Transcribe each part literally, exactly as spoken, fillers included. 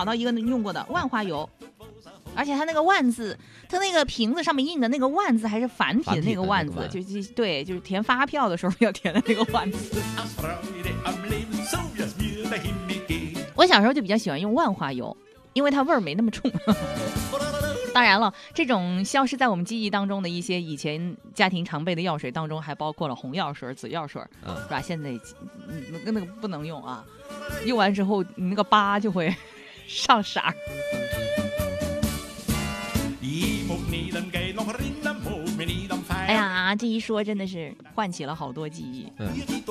到一个用过的万花油，而且它那个万字，它那个瓶子上面印的那个万字还是繁体的那个万字，就就对，就是填发票的时候要填的那个万字。我小时候就比较喜欢用万花油，因为它味儿没那么重。当然了，这种消失在我们记忆当中的一些以前家庭常备的药水当中，还包括了红药水、紫药水，嗯、是吧？现在那个不能用啊，用完之后你那个疤就会上色。哎呀，这一说真的是唤起了好多记忆。嗯。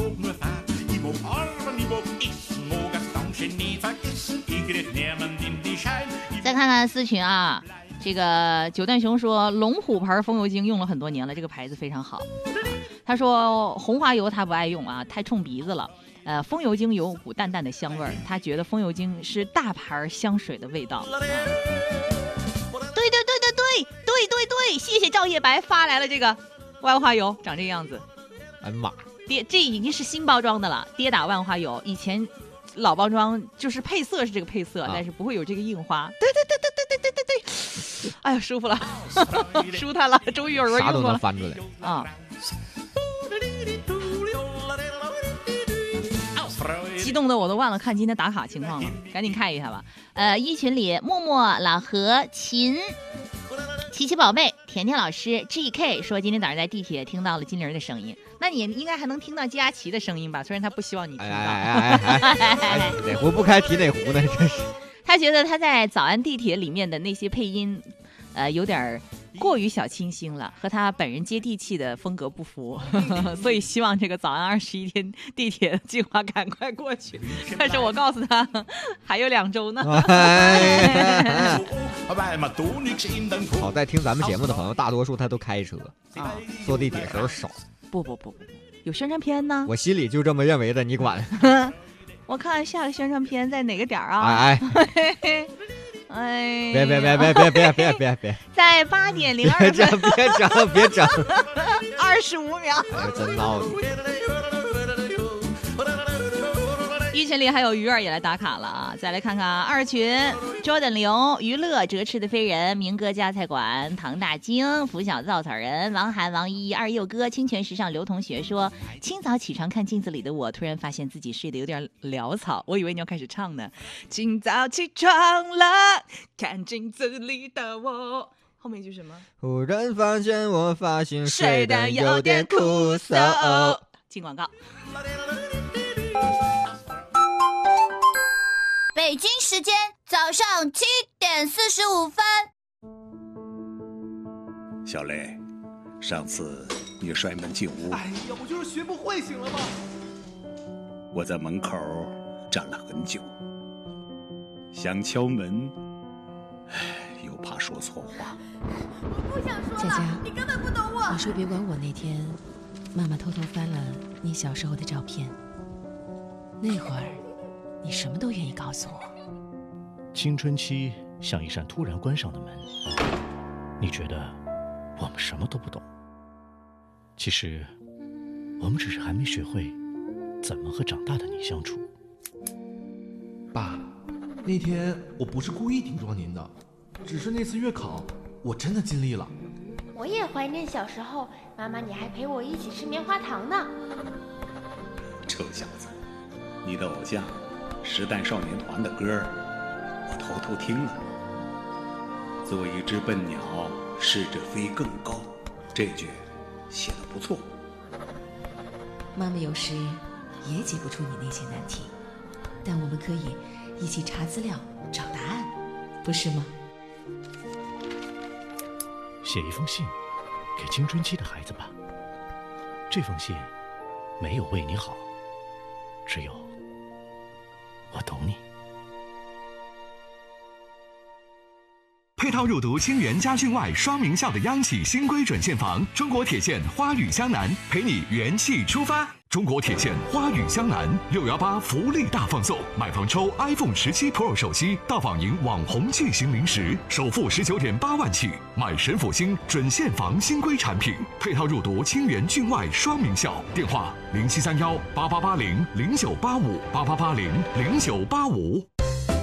再看看私群啊。这个九段熊说龙虎牌风油精用了很多年了，这个牌子非常好。他说红花油他不爱用啊，太冲鼻子了。呃，风油精有股淡淡的香味儿，他觉得风油精是大牌香水的味道。对对对对对对对对，谢谢赵叶白发来了这个万花油，长这个样子。 哎妈， 跌这已经是新包装的了，跌打万花油。以前老包装就是配色是这个配色，啊、但是不会有这个印花。对对对对对对对对对。哎呀，舒服了，舒坦了，终于有人用过了， 啥都能翻出来啊！激动的我都忘了看今天打卡情况了，赶紧看一下吧。呃，一群里默默、老何、秦、琪琪宝贝、甜甜老师、G K 说今天早上在地铁听到了金玲的声音，那你应该还能听到佳琪的声音吧？虽然他不希望你听到。 哎哎哎哎哎，哪壶不开提哪壶呢？真是。 他觉得他在早安地铁里面的那些配音，呃，有点过于小清新了，和他本人接地气的风格不符，所以希望这个早安二十一天地铁的计划赶快过去。但是我告诉他，还有两周呢。 好在听咱们节目的朋友，大多数他都开车啊，坐地铁时候少。 不不不不，有宣传片呢。 我心里就这么认为的，你管？ 我看下个宣传片在哪个点啊？ 哎哎，哎，别别别别别别别别别， 在八点零二分， 别整别整， 二十五秒， 哎，真闹的。 一群里还有鱼儿也来打卡了啊！再来看看二群 Jordan 刘、娱乐、折翅的飞人、明哥家菜馆、唐大京、拂晓稻草人、王涵、王一、二佑哥、清泉时尚刘同学说：清早起床看镜子里的我，突然发现自己睡得有点潦草，我以为你要开始唱呢。清早起床了，看镜子里的我。后面一句什么？ 忽然发现我发型睡得有点枯燥。 进广告。 北京时间早上七点四十五分。 小雷，上次你摔门进屋， 哎呀，我就是学不会，行了吗？ 我在门口站了很久，想敲门，又怕说错话。 我不想说了， 佳佳， 你根本不懂我。 你说别管我那天，妈妈偷偷翻了你小时候的照片，那会儿你什么都愿意告诉我。 青春期像一扇突然关上的门，你觉得我们什么都不懂，其实我们只是还没学会怎么和长大的你相处。 爸，那天我不是故意顶撞您的，只是那次月考我真的尽力了。 我也怀念小时候，妈妈你还陪我一起吃棉花糖呢。 臭小子，你的偶像时代少年团的歌我偷偷听了。做一只笨鸟，试着飞更高，这句写得不错。 妈妈有时也解不出你那些难题，但我们可以一起查资料找答案，不是吗？ 写一封信给青春期的孩子吧，这封信没有为你好，只有我懂你。 配套入读清源家训外双名校的央企新规准现房，中国铁线花语江南陪你元气出发。中国铁线花语江南六幺八福利大放送，买房抽 iPhone 十七 Pro 手机，到访赢网红巨星零食，首付十九点八万起，买神府星准现房新规产品，配套入读清源郡外双名校。电话零七三幺八八八零零九八五八八八零零九八五。